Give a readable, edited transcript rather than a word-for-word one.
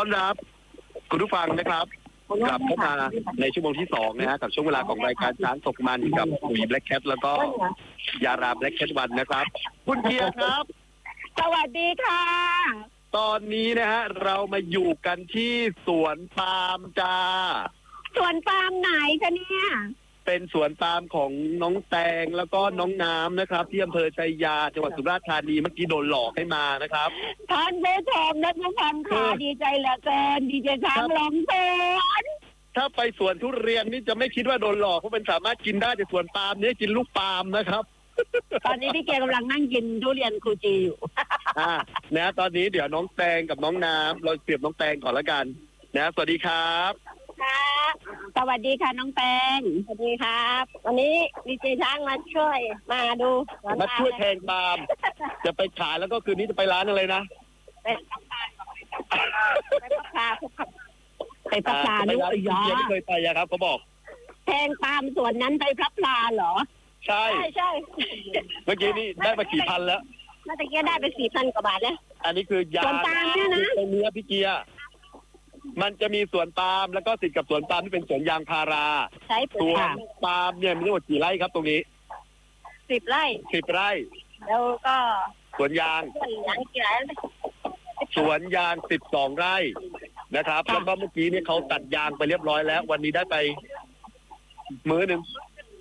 อนรับคุณผู้ฟังนะครับกลับเข้ามาในชั่วโมงที่2นะฮะกับช่วงเวลาของรายการช้างตกมันกับปุ๋ยแบล็คแคทแล้วก็ยาราแบล็คแคทวันนะครับคุณเกียร์ครับสวัสดีค่ะตอนนี้นะฮะเรามาอยู่กันที่สวนปาล์มจ้าสวนปาล์มไหนคะเนี่ยเป็นสวนปาล์มของน้องแตงแล้วก็น้องน้ำนะครับที่อำเภอชัยยาจังหวัดสุราษฎร์ธานีเมื่อกี้โดนหลอกให้มานะครับท่านผู้ชมและผู้ฟังค่ะดีใจเหลือเกินดีใจช้างลงสวนถ้าไปสวนทุเรียนนี่จะไม่คิดว่าโดนหลอกเพราะมันสามารถกินได้แต่สวนปาล์มนี่กินลูกปาล์มนะครับตอนนี้พี่เกียร์กำลังนั่งกินทุเรียนคูจีอยู่นะตอนนี้เดี๋ยวน้องแตงกับน้องน้ำเราเปรียบน้องแตงก่อนละกันนะสวัสดีครับค่ะสวัสดีค่ะน้องแตงสวัสดีครับวันนี้ดีเจช้างมาช่วยมาดูมาช่วยแทงปาล์มจะไปขายแล้วก็คืนนี้จะไปร้านอะไรนะไปพักพลาด้วยยังไม่เคยไปครับเขาบอกแทงปาล์มส่วนนั้นไปพักพลาเหรอใช่เมื่อกี้นี่ได้มากี่พันแล้วเมื่อกี้ได้ไป4,000 กว่าบาทแล้วอันนี้คือยาปาล์มเนี่ยนะตรงนี้พี่เกียร์มันจะมีสวนปาล์มแล้วก็ติดกับสวนปาล์มที่เป็นสวนยางพาราใช่สวนปาล์มเนี่ยมีทั้งหมดกี่ไร่ครับตรงนี้ 10 ไร่ 10 ไร่แล้วก็สวนยางกี่ไร่สวนยาง12 ไร่นะครับแล้วก็เมื่อกี้เนี่ยเขาตัดยางไปเรียบร้อยแล้ววันนี้ได้ไปมื้อนึง